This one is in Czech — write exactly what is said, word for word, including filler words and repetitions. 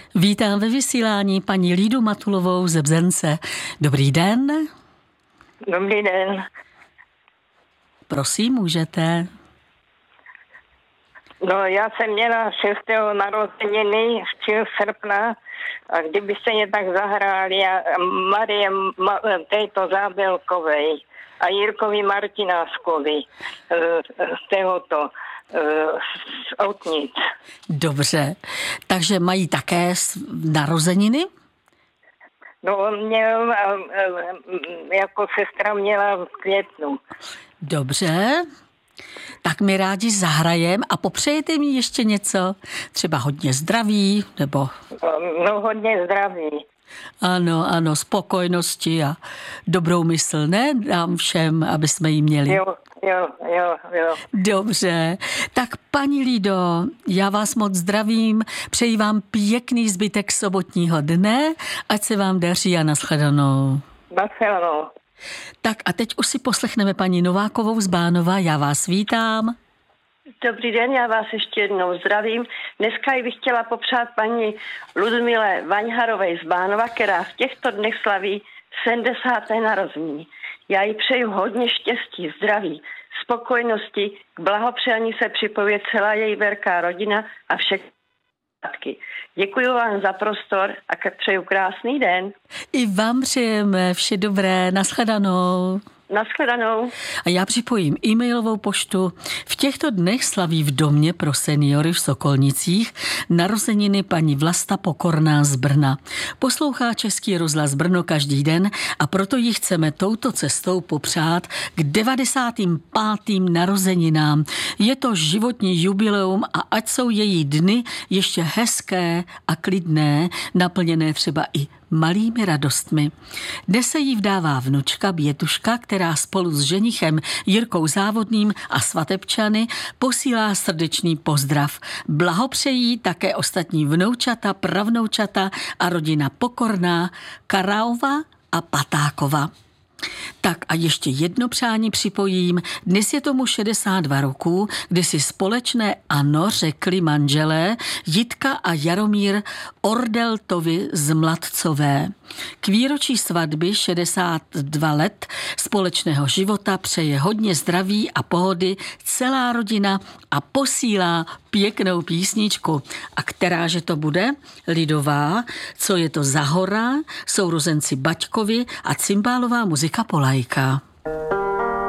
Vítám ve vysílání paní Lídu Matulovou ze Bzence. Dobrý den. Dobrý den. Prosím, můžete. No, já jsem měla šestého narozeniny v srpna a kdybyste mě tak zahráli a Marie Ma, této Zábelkovej a Jirkovi Martináskovi z tohoto z Otnic. Dobře, takže mají také narozeniny? No, on měl, jako sestra měla v květnu. Dobře, tak my rádi zahrajem a popřejete mi ještě něco? Třeba hodně zdraví, nebo... No, hodně zdraví. Ano, ano, spokojnosti a dobrou mysl, ne? Dám všem, aby jsme ji měli. Jo, jo, jo, jo. Dobře, tak paní Lído, já vás moc zdravím, přeji vám pěkný zbytek sobotního dne, ať se vám daří a nashledanou. Nashledanou. Tak a teď už si poslechneme paní Novákovou z Bánova, já vás vítám. Dobrý den, já vás ještě jednou zdravím. Dneska bych chtěla popřát paní Ludmile Vaňharové z Bánova, která v těchto dnech slaví sedmdesáté narozeniny. Já jí přeju hodně štěstí, zdraví, spokojenosti, k blahopřání se připojuje celá její velká rodina a všechny. Děkuji vám za prostor a přeju krásný den. I vám přejeme vše dobré, nashledanou. Nashledanou. A já připojím e-mailovou poštu. V těchto dnech slaví v domě pro seniory v Sokolnicích narozeniny paní Vlasta Pokorná z Brna. Poslouchá Český rozhlas Brno každý den a proto ji chceme touto cestou popřát k devadesátým pátým narozeninám. Je to životní jubileum a ať jsou její dny ještě hezké a klidné, naplněné třeba i malými radostmi. Dnes se jí vdává vnučka Bětuška, která spolu s ženichem Jirkou Závodným a svatebčany posílá srdečný pozdrav. Blahopřejí také ostatní vnoučata, pravnoučata a rodina Pokorná, Karaova a Patákova. Tak a ještě jedno přání připojím. Dnes je tomu šedesát dva roků, kdy si společné ano řekli manželé Jitka a Jaromír Ordeltovi z Mladcové. K výročí svatby šedesát dva let společného života přeje hodně zdraví a pohody celá rodina a posílá pěknou písničku. A kteráže to bude? Lidová, Co je to za hora, sourozenci Baťkovi a cymbálová muzika Polajka.